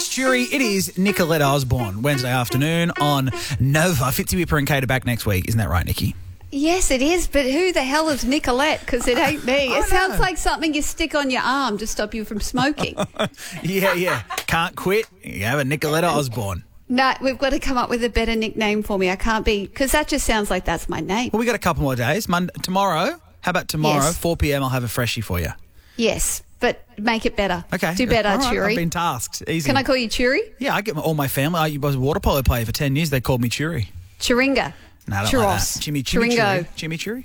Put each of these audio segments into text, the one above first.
Jury, it is Nicolette Osborne, Wednesday afternoon on Nova. Fitzy Whipper and Kate are back next week. Isn't that right, Nikki? Yes, it is, but who the hell is Nicolette? Because it ain't me. It sounds like something you stick on your arm to stop you from smoking. Yeah. Can't quit. You have a Nicolette Osborne. No, we've got to come up with a better nickname for me. I can't be, because that just sounds like that's my name. Well, we got a couple more days. Tomorrow, how about tomorrow, Yes. 4 p.m, I'll have a freshie for you. Yes, but make it better. Okay. Do better, All right, Churi. I've been tasked. Easy. Can I call you Churi? Yeah, I get all my family. I was a water polo player for 10 years. They called me Churi. Churinga. No, I don't Churros. like that. Jimmy Churingo. Churi?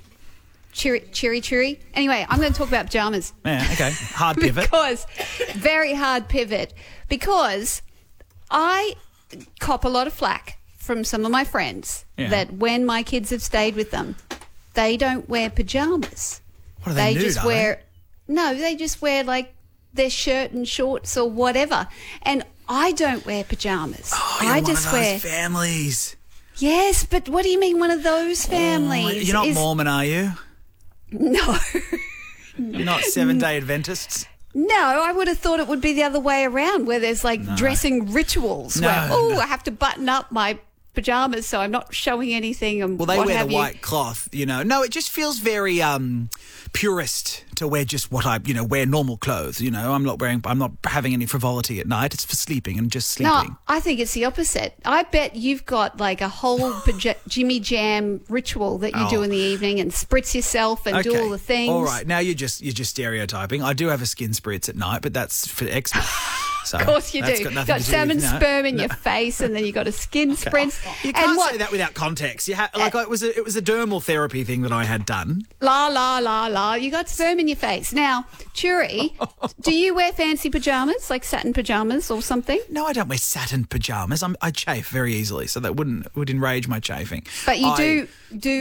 Churi. Anyway, I'm going to talk about pajamas. Yeah, okay. Hard pivot. Because, very hard pivot. Because I cop a lot of flack from some of my friends that when my kids have stayed with them, they don't wear pajamas. What are they nude, just are wear... No, they just wear, like, their shirt and shorts or whatever. And I don't wear pajamas. Oh, you're I one just of those wear... families. Yes, but what do you mean one of those families? You're not Mormon, are you? No. You're not Seventh-day Adventists? No, I would have thought it would be the other way around, where there's like dressing rituals. No, I have to button up my pajamas so I'm not showing anything. And Well, they what wear have the white cloth, you know. No, it just feels very purist to wear just what I, wear normal clothes. I'm not having any frivolity at night. It's for sleeping and just sleeping. No, I think it's the opposite. I bet you've got like a whole Jimmy Jam ritual that you do in the evening and spritz yourself and do all the things. All right, now you're just stereotyping. I do have a skin spritz at night, but that's for eczema. So Of course you do. Got salmon sperm in your face, and then you got a skin spritz. You can't say that without context. It was a dermal therapy thing that I had done. La la la la. You got sperm in your face. Now, Churi, do you wear fancy pajamas, like satin pajamas or something? No, I don't wear satin pajamas. I chafe very easily, so that would enrage my chafing. But you do